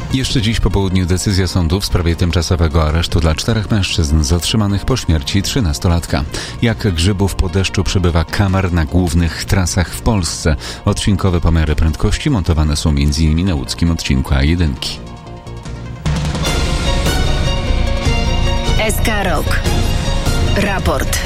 Jeszcze dziś po południu decyzja sądu w sprawie tymczasowego aresztu dla 4 mężczyzn zatrzymanych po śmierci 13-latka. Jak grzybów po deszczu przybywa kamer na głównych trasach w Polsce. Odcinkowe pomiary prędkości montowane są m.in. na łódzkim odcinku A1. SK Rok. Raport.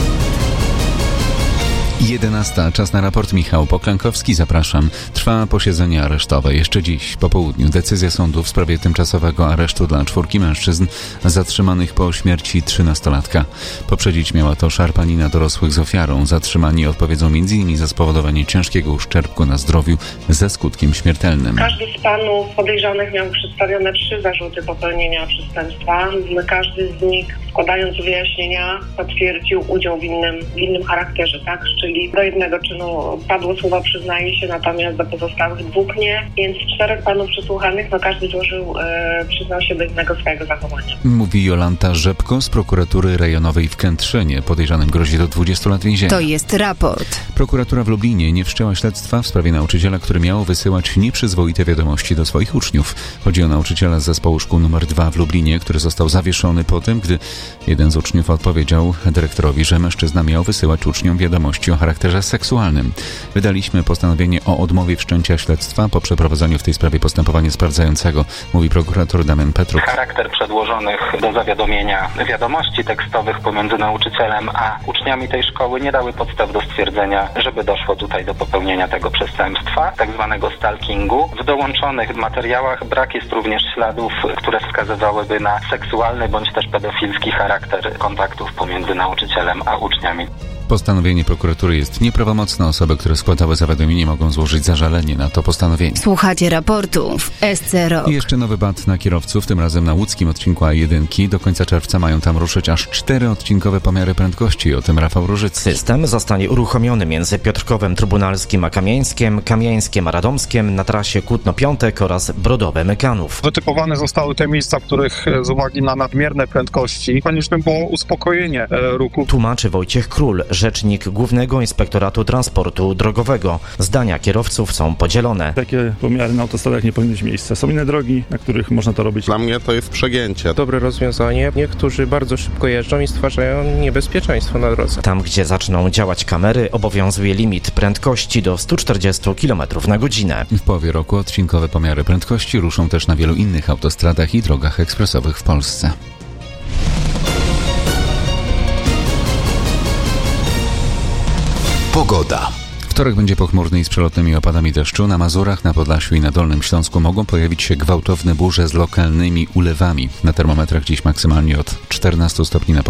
11. Czas na raport. Michał Poklankowski, zapraszam. Trwa posiedzenie aresztowe. Jeszcze dziś po południu decyzja sądu w sprawie tymczasowego aresztu dla 4 mężczyzn zatrzymanych po śmierci 13-latka. Poprzedzić miała to szarpanina dorosłych z ofiarą. Zatrzymani odpowiedzą m.in. za spowodowanie ciężkiego uszczerbku na zdrowiu ze skutkiem śmiertelnym. Każdy z panów podejrzanych miał przedstawione 3 zarzuty popełnienia przestępstwa. Każdy z nich, składając wyjaśnienia, potwierdził udział w innym charakterze, tak? Czyli do jednego czynu padło słowa przyznaje się, natomiast do pozostałych 2 nie, więc 4 panów przesłuchanych, każdy przyznał się do innego swojego zachowania. Mówi Jolanta Rzepko z prokuratury rejonowej w Kętrzynie. Podejrzanym grozi do 20 lat więzienia. To jest raport. Prokuratura w Lublinie nie wszczęła śledztwa w sprawie nauczyciela, który miał wysyłać nieprzyzwoite wiadomości do swoich uczniów. Chodzi o nauczyciela z zespołu szkół nr 2 w Lublinie, który został zawieszony po tym, gdy jeden z uczniów odpowiedział dyrektorowi, że mężczyzna miał wysyłać uczniom wiadomości o charakterze seksualnym. Wydaliśmy postanowienie o odmowie wszczęcia śledztwa po przeprowadzeniu w tej sprawie postępowania sprawdzającego, mówi prokurator Damian Petruk. Charakter przedłożonych do zawiadomienia wiadomości tekstowych pomiędzy nauczycielem a uczniami tej szkoły nie dały podstaw do stwierdzenia, żeby doszło tutaj do popełnienia tego przestępstwa, tak zwanego stalkingu. W dołączonych materiałach brak jest również śladów, które wskazywałyby na seksualny bądź też pedofilski charakter kontaktów pomiędzy nauczycielem a uczniami. Postanowienie prokuratury jest nieprawomocne. Osoby, które składały zawiadomienie, mogą złożyć zażalenie na to postanowienie. Słuchacie raportu w SC Rok. I jeszcze nowy bat na kierowców, tym razem na łódzkim odcinku A1. Do końca czerwca mają tam ruszyć aż 4 odcinkowe pomiary prędkości. O tym Rafał Różycki. System zostanie uruchomiony między Piotrkowem Trybunalskim a Kamieńskiem a Radomskiem na trasie Kutno-Piątek oraz Brodowe-Mykanów. Wytypowane zostały te miejsca, w których z uwagi na nadmierne prędkości konieczne było uspokojenie ruchu. Tłumaczy Wojciech Król, rzecznik Głównego Inspektoratu Transportu Drogowego. Zdania kierowców są podzielone. Takie pomiary na autostradach nie powinny mieć miejsca. Są inne drogi, na których można to robić. Dla mnie to jest przegięcie. Dobre rozwiązanie. Niektórzy bardzo szybko jeżdżą i stwarzają niebezpieczeństwo na drodze. Tam, gdzie zaczną działać kamery, obowiązuje limit prędkości do 140 km na godzinę. W połowie roku odcinkowe pomiary prędkości ruszą też na wielu innych autostradach i drogach ekspresowych w Polsce. Pogoda. Wtorek będzie pochmurny i z przelotnymi opadami deszczu. Na Mazurach, na Podlasiu i na Dolnym Śląsku mogą pojawić się gwałtowne burze z lokalnymi ulewami. Na termometrach dziś maksymalnie od 14 stopni na